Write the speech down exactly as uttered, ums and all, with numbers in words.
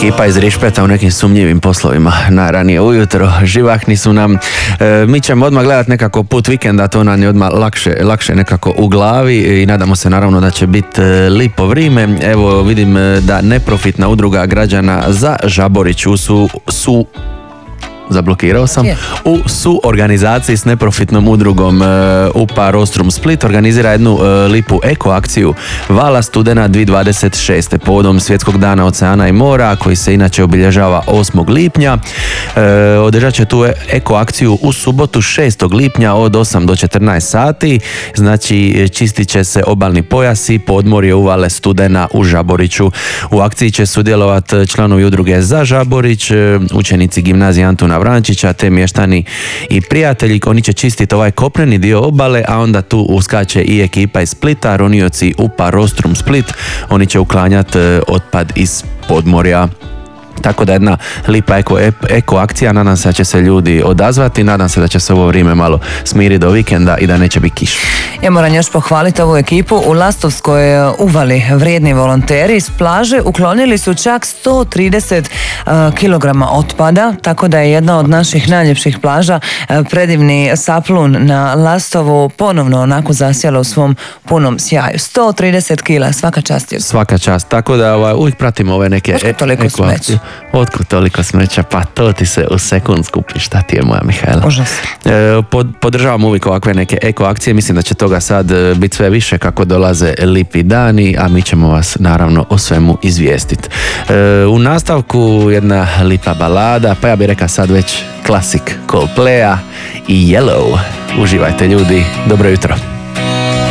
Ekipa iz Rišpeta u nekim sumnjivim poslovima na ranije ujutro. Živahni su nam. E, mi ćemo odmah gledati nekako put vikenda, to nam je odmah lakše, lakše nekako u glavi i nadamo se naravno da će biti lipo vrijeme. Evo vidim da neprofitna udruga građana za Žaborić u su, su zablokirao sam, je. u suorganizaciji s neprofitnom udrugom uh, U P A Rostrum Split organizira jednu uh, lipu eko akciju Vala studena dvije tisuće dvadeset šeste povodom Svjetskog dana oceana i mora koji se inače obilježava osmog lipnja. Uh, održat će tu eko akciju u subotu šestog lipnja od osam do četrnaest sati. Znači čistit će se obalni pojas i podmorje uvale studena u Žaboriću. U akciji će sudjelovati članovi udruge za Žaborić, učenici gimnazije Antuna Vrančića te mještani i prijatelji. Oni će čistiti ovaj kopneni dio obale, a onda tu uskače i ekipa iz Splita, ronioci U P A Rostrum Split. Oni će uklanjati otpad iz podmorja. Tako da jedna lipa eko, eko akcija, nadam se da će se ljudi odazvati, nadam se da će se ovo vrijeme malo smiriti do vikenda i da neće biti kiš. Ja moram još pohvaliti ovu ekipu. U Lastovskoj uvali vrijedni volonteri s plaže uklonili su čak sto trideset kilograma otpada, tako da je jedna od naših najljepših plaža, predivni Saplun na Lastovu, ponovno onako zasjela u svom punom sjaju. sto trideset kila, svaka čast je. Svaka čast, tako da ovaj, uvijek pratimo ove neke e- toliko eko akcije. Otkud toliko smeća, pa to ti se u sekund skupi, šta ti je moja Mihajla. Užas. E, pod, podržavam uvijek ovakve neke eko akcije, mislim da će toga sad biti sve više kako dolaze lipi dani, a mi ćemo vas naravno o svemu izvijestiti. E, u nastavku jedna lipa balada, pa ja bih rekao sad već klasik Coldplaya i Yellow. Uživajte ljudi, dobro jutro.